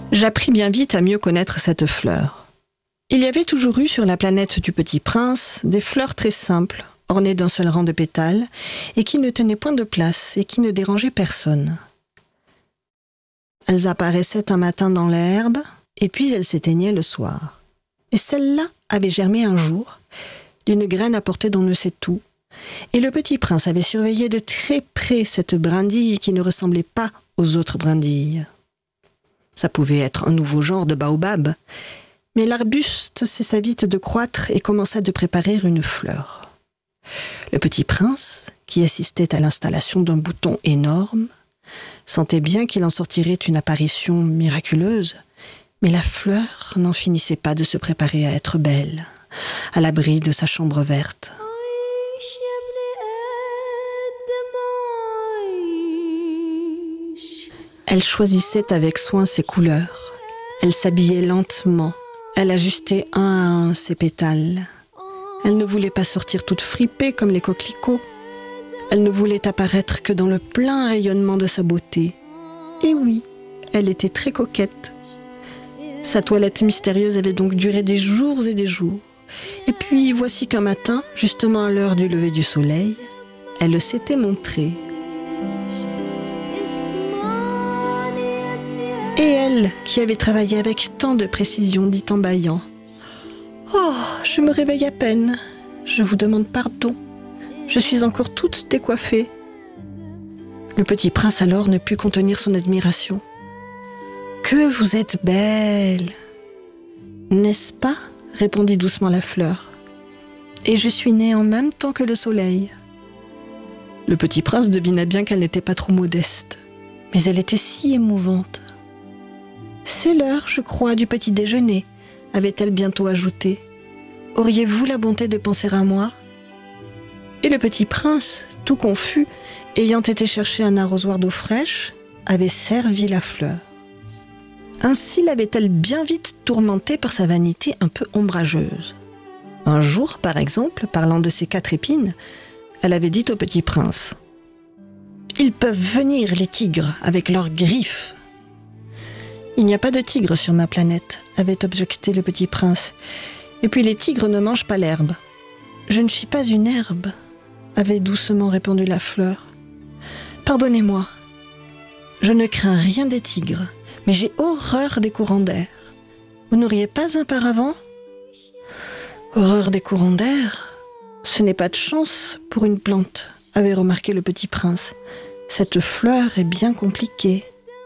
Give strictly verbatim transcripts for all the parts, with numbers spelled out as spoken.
J'appris bien vite à mieux connaître cette fleur. Il y avait toujours eu sur la planète du Petit Prince des fleurs très simples, ornées d'un seul rang de pétales, et qui ne tenaient point de place et qui ne dérangeaient personne. Elles apparaissaient un matin dans l'herbe, et puis elles s'éteignaient le soir. Et celle-là avait germé un jour, d'une graine apportée d'on ne sait où, et le Petit Prince avait surveillé de très près cette brindille qui ne ressemblait pas aux autres brindilles. Ça pouvait être un nouveau genre de baobab, mais l'arbuste cessa vite de croître et commença de préparer une fleur. Le Petit Prince, qui assistait à l'installation d'un bouton énorme, sentait bien qu'il en sortirait une apparition miraculeuse, mais la fleur n'en finissait pas de se préparer à être belle, à l'abri de sa chambre verte. Elle choisissait avec soin ses couleurs. Elle s'habillait lentement. Elle ajustait un à un ses pétales. Elle ne voulait pas sortir toute fripée comme les coquelicots. Elle ne voulait apparaître que dans le plein rayonnement de sa beauté. Et oui, elle était très coquette. Sa toilette mystérieuse avait donc duré des jours et des jours. Et puis voici qu'un matin, justement à l'heure du lever du soleil, elle s'était montrée. Et elle, qui avait travaillé avec tant de précision, dit en bâillant « Oh, je me réveille à peine. Je vous demande pardon. Je suis encore toute décoiffée. » Le Petit Prince alors ne put contenir son admiration. « Que vous êtes belle !»« N'est-ce pas ?» répondit doucement la fleur. « Et je suis née en même temps que le soleil. » Le Petit Prince devina bien qu'elle n'était pas trop modeste, mais elle était si émouvante. « C'est l'heure, je crois, du petit déjeuner, » avait-elle bientôt ajouté. « Auriez-vous la bonté de penser à moi ?» Et le Petit Prince, tout confus, ayant été chercher un arrosoir d'eau fraîche, avait servi la fleur. Ainsi l'avait-elle bien vite tourmentée par sa vanité un peu ombrageuse. Un jour, par exemple, parlant de ses quatre épines, elle avait dit au Petit Prince « Ils peuvent venir, les tigres, avec leurs griffes. » « Il n'y a pas de tigre sur ma planète, » avait objecté le Petit Prince. « Et puis les tigres ne mangent pas l'herbe. »« Je ne suis pas une herbe, » avait doucement répondu la fleur. « Pardonnez-moi. Je ne crains rien des tigres, mais j'ai horreur des courants d'air. Vous n'auriez pas un paravent ? » Horreur des courants d'air ? Ce n'est pas de chance pour une plante, avait remarqué le Petit Prince. Cette fleur est bien compliquée.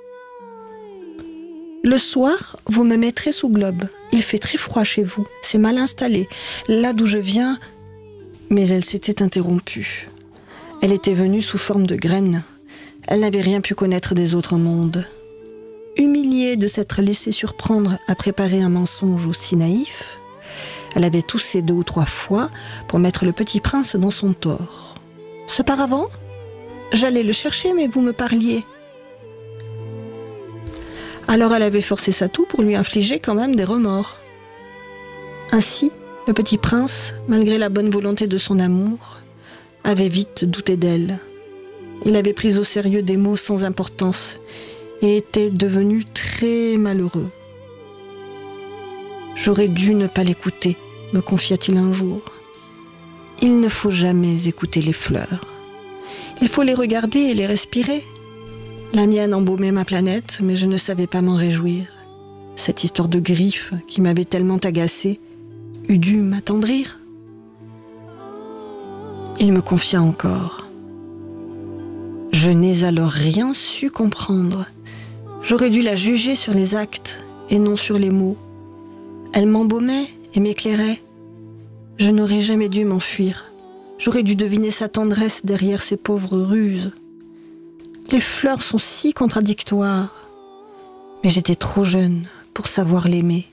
Le soir, vous me mettrez sous globe. Il fait très froid chez vous. C'est mal installé. Là d'où je viens... Mais elle s'était interrompue. Elle était venue sous forme de graine. Elle n'avait rien pu connaître des autres mondes. Humiliée de s'être laissée surprendre à préparer un mensonge aussi naïf, elle avait toussé deux ou trois fois pour mettre le Petit Prince dans son tort. « Ce paravent ? J'allais le chercher, mais vous me parliez. » Alors elle avait forcé sa toux pour lui infliger quand même des remords. Ainsi, le Petit Prince, malgré la bonne volonté de son amour, avait vite douté d'elle. Il avait pris au sérieux des mots sans importance et était devenu très malheureux. « J'aurais dû ne pas l'écouter, » me confia-t-il un jour. « Il ne faut jamais écouter les fleurs. Il faut les regarder et les respirer. La mienne embaumait ma planète, mais je ne savais pas m'en réjouir. Cette histoire de griffes qui m'avait tellement agacée eût dû m'attendrir. » Il me confia encore. « Je n'ai alors rien su comprendre. J'aurais dû la juger sur les actes et non sur les mots. Elle m'embaumait et m'éclairait. Je n'aurais jamais dû m'enfuir. J'aurais dû deviner sa tendresse derrière ses pauvres ruses. Les fleurs sont si contradictoires. Mais j'étais trop jeune pour savoir l'aimer.